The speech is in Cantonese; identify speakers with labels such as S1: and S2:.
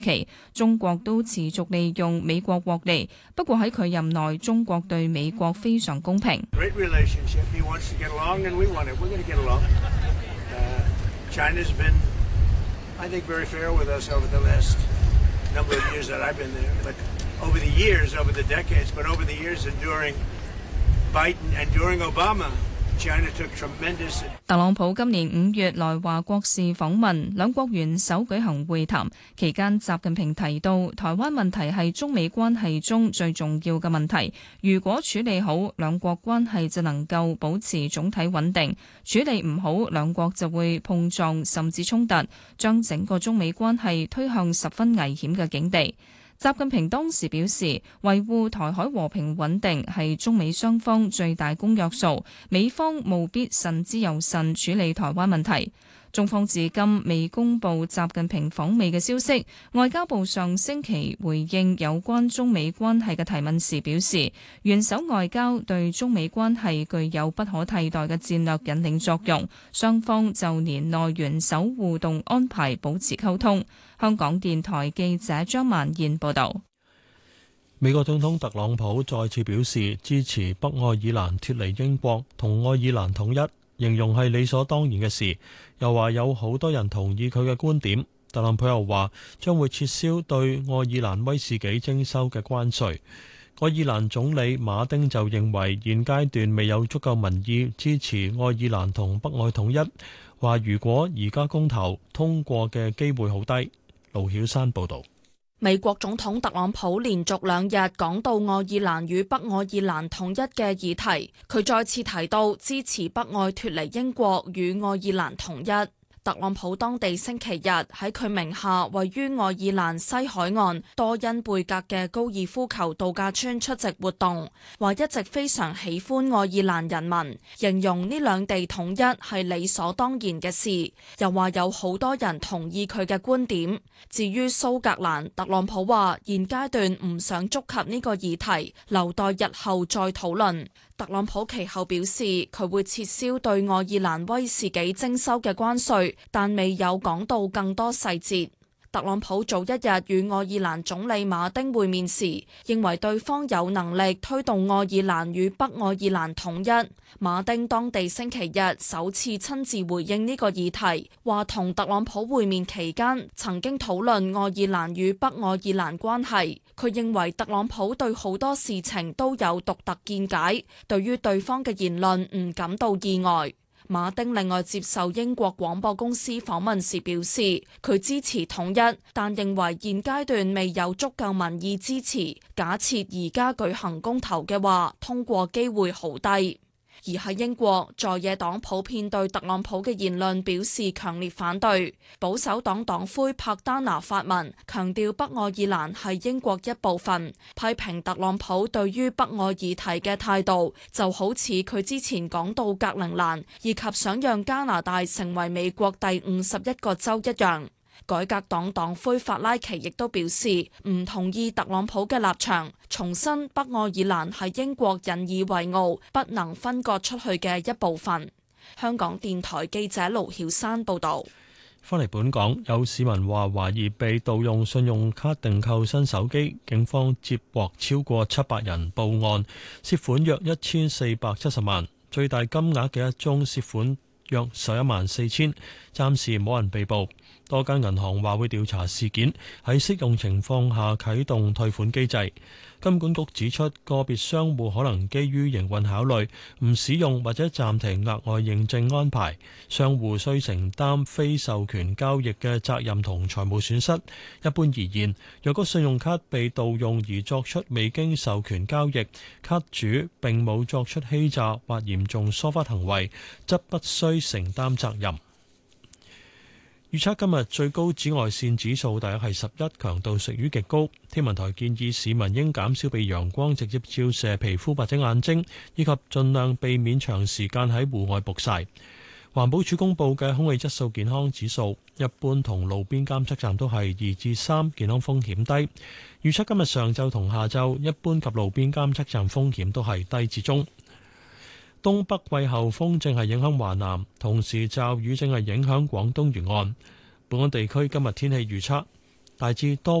S1: 期，中國都持續利用美國獲利。不過喺佢任內，中國對美國非常公平。特朗普今年5月來華國事訪問，兩國元首舉行會談期間，習近平提到台灣問題係中美關係中最重要嘅問題，如果處理好，兩國關係就能夠保持總體穩定；處理唔好，兩國就會碰撞甚至衝突，將整個中美關係推向十分危險嘅境地。習近平當時表示，維護台海和平穩定係中美雙方最大公約數，美方務必慎之又慎處理台灣問題。中方至今未公布習近平訪美嘅消息。外交部上星期回應有關中美關係嘅提問時表示，元首外交對中美關係具有不可替代嘅戰略引領作用，雙方就年內元首互動安排保持溝通。香港電台記者張萬燕報道。
S2: 美國總統特朗普再次表示支持北愛爾蘭脫離英國同愛爾蘭統一，形容係理所當然嘅事，又話有好多人同意佢嘅觀點。特朗普又話將會撤銷對愛爾蘭威士忌徵收嘅關稅。愛爾蘭總理馬丁就認為現階段未有足夠民意支持愛爾蘭同北愛統一，話如果而家公投通過嘅機會好低。盧曉山報導。
S3: 美國總統特朗普連續2日講到愛爾蘭與北愛爾蘭統一嘅議題，佢再次提到支持北愛脫離英國與愛爾蘭統一。特朗普當地星期日喺佢名下位於愛爾蘭西海岸多恩貝格嘅高爾夫球度假村出席活動，話一直非常喜歡愛爾蘭人民，形容呢兩地統一係理所當然嘅事，又話有好多人同意佢嘅觀點。至於蘇格蘭，特朗普話現階段唔想觸及呢個議題，留待日後再討論。特朗普其後表示，佢會撤銷對愛爾蘭威士忌徵收嘅關稅，但未有講到更多細節。特朗普早一日與愛爾蘭總理馬丁會面時，認為對方有能力推動愛爾蘭與北愛爾蘭統一。馬丁當地星期日首次親自回應呢個議題，話同特朗普會面期間曾經討論愛爾蘭與北愛爾蘭關係。佢認為特朗普對好多事情都有獨特見解，對於對方嘅言論唔感到意外。馬丁另外接受英國廣播公司訪問時表示，佢支持統一，但認為現階段未有足夠民意支持。假設而家舉行公投嘅話，通過機會好低。而喺英國，在野黨普遍對特朗普嘅言論表示強烈反對。保守黨黨魁柏丹拿發文，強調北愛爾蘭係英國一部分，批評特朗普對於北愛議題嘅態度，就好似佢之前講到格陵蘭，以及想讓加拿大成為美國第51個州一樣。改革黨黨魁法拉奇亦都表示唔同意特朗普嘅立場，重申北愛爾蘭係英國引以為傲、不能分割出去嘅一部分。香港電台記者盧曉山報導。
S2: 返嚟本港，有市民話懷疑被盜用信用卡訂購新手機，警方接獲超過700人報案，涉款約1470萬，最大金額嘅一宗涉款約114000，暫時冇人被捕。多間銀行話會調查事件，喺適用情況下啟動退款機制。金管局指出，個別商戶可能基於營運考慮，唔使用或者暫停額外認證安排，商戶需承擔非授權交易嘅責任同財務損失。一般而言，若果信用卡被盜用而作出未經授權交易，卡主並冇作出欺詐或嚴重疏忽行為，則不需承擔責任。預測今日最高紫外線指數大約係11，強度屬於極高。天文台建議市民應減少被陽光直接照射皮膚或者眼睛，以及盡量避免長時間喺戶外曝曬。環保署公布嘅空氣質素健康指數，一般同路邊監測站都係2至3，健康風險低。預測今日上晝同下晝，一般及路邊監測站風險都係低至中。東北季候風正係影響華南，同時驟雨正係影響廣東沿岸。本港地區今日天氣預測大致多